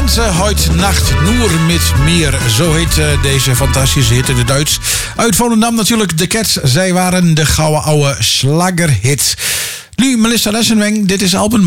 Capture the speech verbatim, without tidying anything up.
Ganze Heute Nacht nur mit mir. Zo heet uh, deze fantastische hit in het Duits. Uit Volendam natuurlijk de Cats. Zij waren de gouden oude slaggerhit. Nu Melissa Lessenweng. Dit is album